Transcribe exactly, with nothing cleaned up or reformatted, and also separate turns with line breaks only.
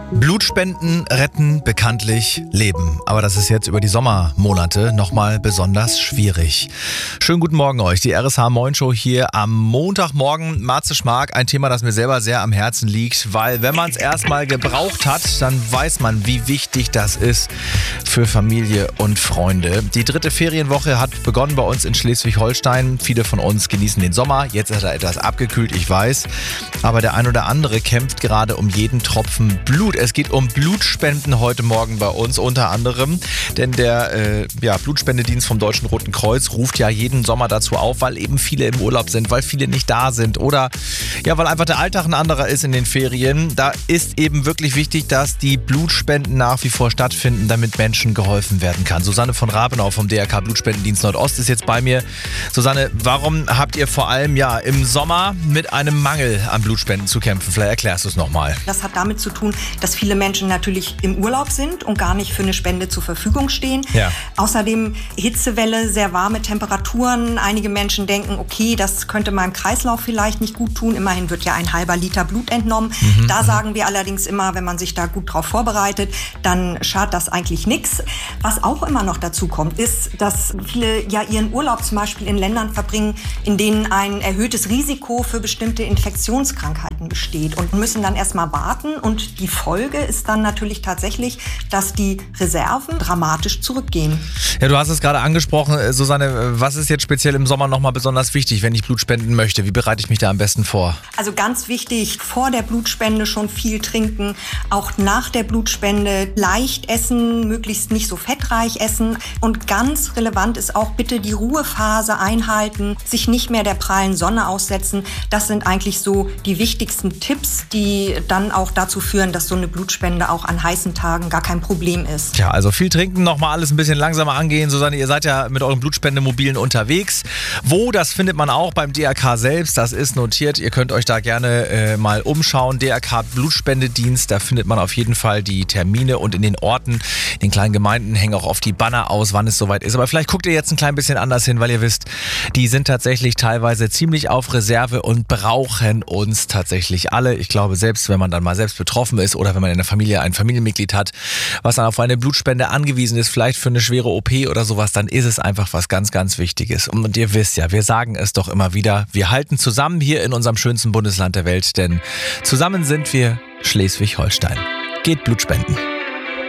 Blutspenden retten bekanntlich Leben. Aber das ist jetzt über die Sommermonate nochmal besonders schwierig. Schönen guten Morgen euch. Die R S H Moin Show hier am Montagmorgen. Marze Schmark, ein Thema, das mir selber sehr am Herzen liegt. Weil wenn man es erstmal gebraucht hat, dann weiß man, wie wichtig das ist für Familie und Freunde. Die dritte Ferienwoche hat begonnen bei uns in Schleswig-Holstein. Viele von uns genießen den Sommer. Jetzt ist er etwas abgekühlt, ich weiß. Aber der ein oder andere kämpft gerade um jeden Tropfen Blut. Es geht um Blutspenden heute Morgen bei uns unter anderem, denn der äh, ja, Blutspendedienst vom Deutschen Roten Kreuz ruft ja jeden Sommer dazu auf, weil eben viele im Urlaub sind, weil viele nicht da sind oder ja, weil einfach der Alltag ein anderer ist in den Ferien. Da ist eben wirklich wichtig, dass die Blutspenden nach wie vor stattfinden, damit Menschen geholfen werden kann. Susanne von Rabenau vom D R K Blutspendedienst Nordost ist jetzt bei mir. Susanne, warum habt ihr vor allem ja im Sommer mit einem Mangel an Blutspenden zu kämpfen? Vielleicht erklärst du es nochmal.
Das hat damit zu tun, dass viele Menschen natürlich im Urlaub sind und gar nicht für eine Spende zur Verfügung stehen. Ja. Außerdem Hitzewelle, sehr warme Temperaturen. Einige Menschen denken, okay, das könnte meinem Kreislauf vielleicht nicht gut tun. Immerhin wird ja ein halber Liter Blut entnommen. Mhm. Da sagen wir allerdings immer, wenn man sich da gut drauf vorbereitet, dann schadet das eigentlich nichts. Was auch immer noch dazu kommt, ist, dass viele ja ihren Urlaub zum Beispiel in Ländern verbringen, in denen ein erhöhtes Risiko für bestimmte Infektionskrankheiten besteht und müssen dann erstmal warten. Und die Folge ist dann natürlich tatsächlich, dass die Reserven dramatisch zurückgehen.
Ja, du hast es gerade angesprochen, Susanne. Was ist jetzt speziell im Sommer nochmal besonders wichtig, wenn ich Blut spenden möchte? Wie bereite ich mich da am besten vor?
Also ganz wichtig, vor der Blutspende schon viel trinken, auch nach der Blutspende leicht essen, möglichst nicht so fettreich essen. Und ganz relevant ist auch bitte die Ruhephase einhalten, sich nicht mehr der prallen Sonne aussetzen. Das sind eigentlich so die wichtigsten Tipps, die dann auch dazu führen, dass so eine Blutspende auch an heißen Tagen gar kein Problem ist.
Ja, also viel trinken, nochmal alles ein bisschen langsamer angehen. Susanne, ihr seid ja mit euren Blutspendemobilen unterwegs. Wo, das findet man auch beim D R K selbst, das ist notiert. Ihr könnt euch da gerne äh, mal umschauen. D R K Blutspendedienst, da findet man auf jeden Fall die Termine und in den Orten, in den kleinen Gemeinden hängen auch oft die Banner aus, wann es soweit ist. Aber vielleicht guckt ihr jetzt ein klein bisschen anders hin, weil ihr wisst, die sind tatsächlich teilweise ziemlich auf Reserve und brauchen uns tatsächlich alle. Ich glaube, selbst wenn man dann mal selbst betroffen ist oder wenn man in der Familie ein Familienmitglied hat, was dann auf eine Blutspende angewiesen ist, vielleicht für eine schwere O P oder sowas, dann ist es einfach was ganz, ganz Wichtiges. Und ihr wisst ja, wir sagen es doch immer wieder, wir halten zusammen hier in unserem schönsten Bundesland der Welt, denn zusammen sind wir Schleswig-Holstein. Geht Blut spenden.